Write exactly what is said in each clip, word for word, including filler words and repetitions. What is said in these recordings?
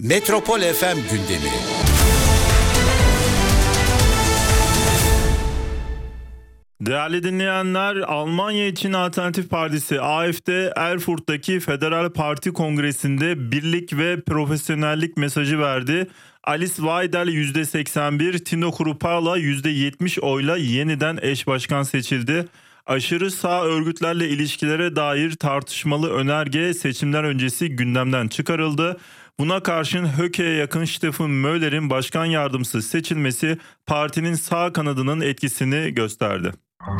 Metropol F M gündemi. Değerli dinleyenler, Almanya için Alternatif Partisi A F D, Erfurt'taki Federal Parti Kongresi'nde birlik ve profesyonellik mesajı verdi. Alice Weidel yüzde seksen bir, Tino Kruppala yüzde yetmiş oyla yeniden eş başkan seçildi. Aşırı sağ örgütlerle ilişkilere dair tartışmalı önerge seçimler öncesi gündemden çıkarıldı. Buna karşın Höcke'ye yakın Stefan Möller'in başkan yardımcısı seçilmesi partinin sağ kanadının etkisini gösterdi.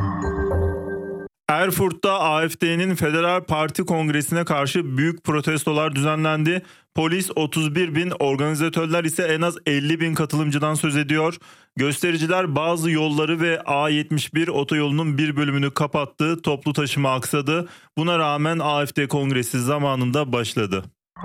Erfurt'ta A F D'nin Federal Parti Kongresi'ne karşı büyük protestolar düzenlendi. Polis otuz bir bin, organizatörler ise en az elli bin katılımcıdan söz ediyor. Göstericiler bazı yolları ve A yetmiş bir otoyolunun bir bölümünü kapattı, toplu taşıma aksadı. Buna rağmen A F D Kongresi zamanında başladı.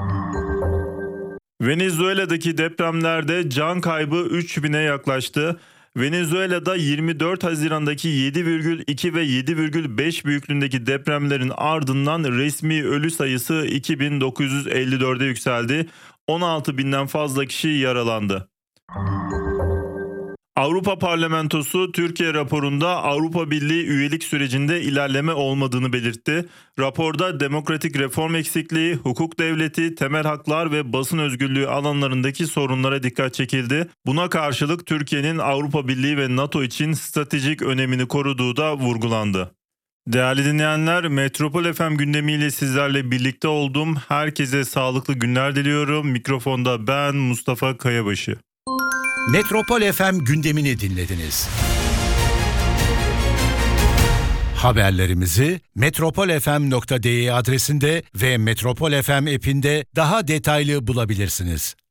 Venezuela'daki depremlerde can kaybı üç bine yaklaştı. Venezuela'da yirmi dört Haziran'daki yedi virgül iki ve yedi virgül beş büyüklüğündeki depremlerin ardından resmi ölü sayısı iki bin dokuz yüz elli dörde yükseldi. on altı binden fazla kişi yaralandı. Avrupa Parlamentosu Türkiye raporunda Avrupa Birliği üyelik sürecinde ilerleme olmadığını belirtti. Raporda demokratik reform eksikliği, hukuk devleti, temel haklar ve basın özgürlüğü alanlarındaki sorunlara dikkat çekildi. Buna karşılık Türkiye'nin Avrupa Birliği ve NATO için stratejik önemini koruduğu da vurgulandı. Değerli dinleyenler, Metropol F M gündemiyle sizlerle birlikte oldum. Herkese sağlıklı günler diliyorum. Mikrofonda ben Mustafa Kayabaşı. Metropol F M gündemini dinlediniz. Haberlerimizi metropol f m nokta d e adresinde ve Metropol F M app'inde daha detaylı bulabilirsiniz.